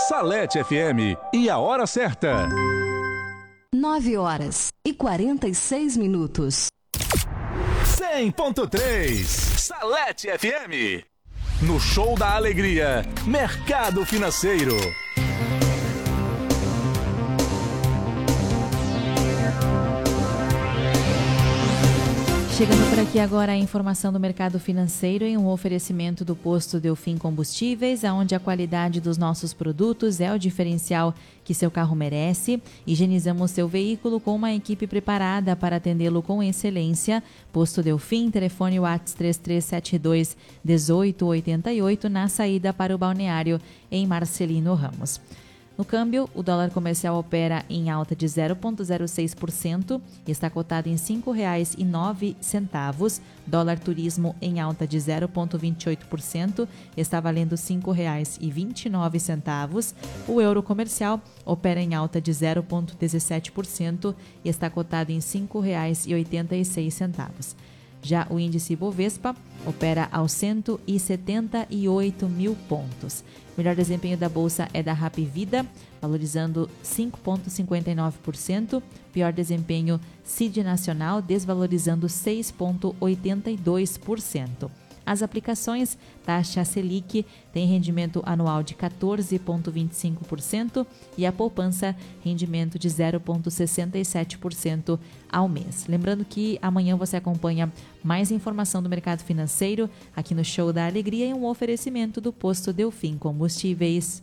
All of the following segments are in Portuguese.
Salete FM e a hora certa. 9h46. 100.3 Salete FM. No Show da Alegria, Mercado Financeiro. Chegando por aqui agora a informação do mercado financeiro em um oferecimento do Posto Delfim Combustíveis, onde a qualidade dos nossos produtos é o diferencial que seu carro merece. Higienizamos seu veículo com uma equipe preparada para atendê-lo com excelência. Posto Delfim, telefone WhatsApp 3372-1888, na saída para o balneário em Marcelino Ramos. No câmbio, o dólar comercial opera em alta de 0,06% e está cotado em R$ 5,09. Dólar turismo em alta de 0,28%, está valendo R$ 5,29. O euro comercial opera em alta de 0,17% e está cotado em R$ 5,86. Já o índice Bovespa opera aos 178 mil pontos. O melhor desempenho da bolsa é da Hapvida, valorizando 5,59%. Pior desempenho, CID Nacional, desvalorizando 6,82%. As aplicações, taxa Selic tem rendimento anual de 14,25% e a poupança, rendimento de 0,67% ao mês. Lembrando que amanhã você acompanha mais informação do mercado financeiro aqui no Show da Alegria em um oferecimento do Posto Delfim Combustíveis.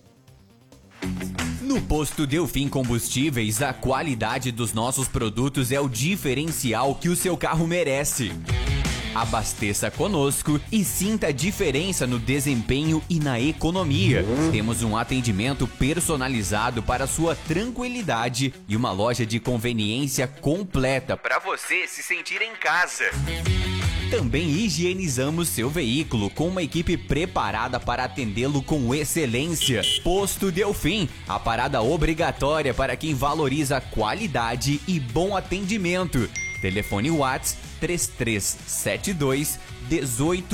No Posto Delfim Combustíveis, a qualidade dos nossos produtos é o diferencial que o seu carro merece. Abasteça conosco e sinta a diferença no desempenho e na economia. Temos um atendimento personalizado para sua tranquilidade e uma loja de conveniência completa para você se sentir em casa. Também higienizamos seu veículo com uma equipe preparada para atendê-lo com excelência. Posto Delfim, a parada obrigatória para quem valoriza qualidade e bom atendimento. Telefone WhatsApp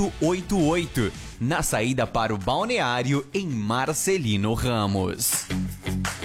3372-1888, na saída para o balneário em Marcelino Ramos.